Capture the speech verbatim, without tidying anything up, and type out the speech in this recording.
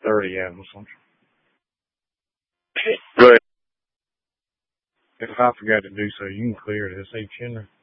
thirty of them. So Right. if I forgot to do so, you can clear this each in there.